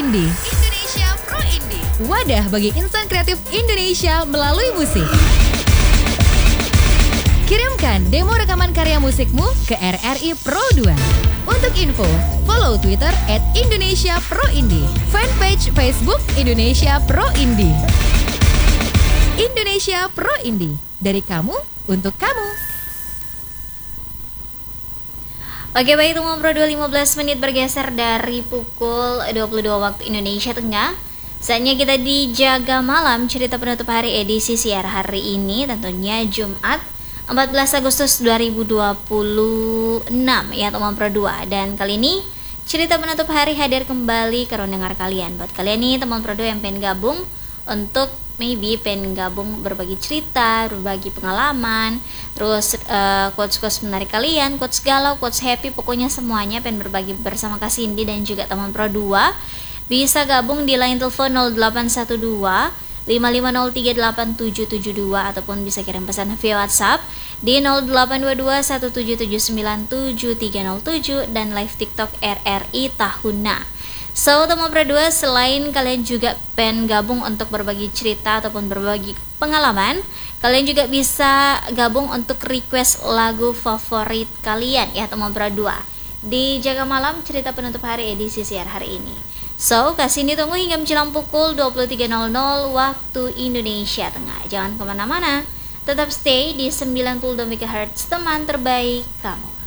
Indie. Indonesia Pro Indie. Wadah bagi insan kreatif Indonesia melalui musik. Kirimkan demo rekaman karya musikmu ke RRI Pro 2. Untuk info, follow Twitter @IndonesiaProIndie, fanpage Facebook Indonesia Pro Indie. Indonesia Pro Indie, dari kamu untuk kamu. Oke, baik, Teman Pro 2, 15 menit bergeser dari pukul 22 waktu Indonesia Tengah. Saatnya kita dijaga malam, cerita penutup hari edisi siar hari ini, tentunya Jumat 14 Agustus 2026 ya teman Pro 2. Dan kali ini cerita penutup hari hadir kembali ke ruang dengar kalian. Buat kalian nih teman Pro 2 yang pengen gabung untuk pengen gabung berbagi cerita, berbagi pengalaman, terus quotes-quotes menarik kalian, quotes galau, quotes happy, pokoknya semuanya pengen berbagi bersama Kak Cindy dan juga teman Pro 2, bisa gabung di line telepon 0812 55038772 ataupun bisa kirim pesan via WhatsApp di 082217797307 dan live TikTok RRI Tahuna. So, teman Pro 2, selain kalian juga pengen gabung untuk berbagi cerita ataupun berbagi pengalaman, kalian juga bisa gabung untuk request lagu favorit kalian ya teman Pro 2 di Jaga Malam cerita penutup hari edisi siar hari ini. So, kasih ini tunggu hingga menjelang pukul 23.00 waktu Indonesia Tengah. Jangan kemana-mana, tetap stay di 90 MHz teman terbaik kamu.